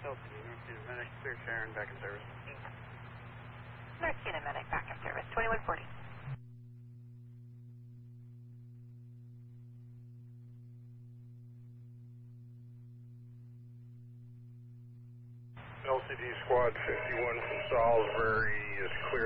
LCD, North Canada Medic, clear Sharon, back in service. North Canada Medic, back in service, 2140. LCD Squad 51 from Salisbury is clear